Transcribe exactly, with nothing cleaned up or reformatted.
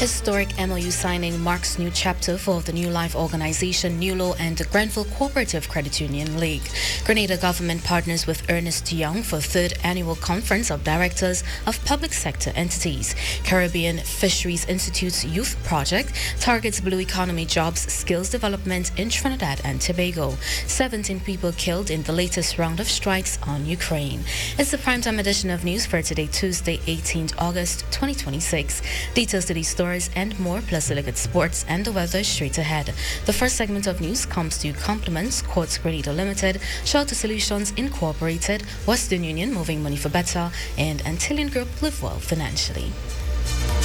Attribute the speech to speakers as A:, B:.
A: Historic M O U signing marks new chapter for the New Life Organization, NULO, and the Grenfell Cooperative Credit Union League. Grenada government partners with Ernest Young for third annual conference of directors of public sector entities. Caribbean Fisheries Institute's youth project targets blue economy jobs skills development in Trinidad and Tobago. seventeen people killed in the latest round of strikes on Ukraine. It's the primetime edition of news for today, Tuesday, eighteenth August twenty twenty-six. Details to these stories and more, plus a look at sports and the weather straight ahead. The first segment of news comes to you compliments Quartz Grenada Limited, Shelter Solutions Incorporated, Western Union moving money for better, and Antillean Group Live Well financially.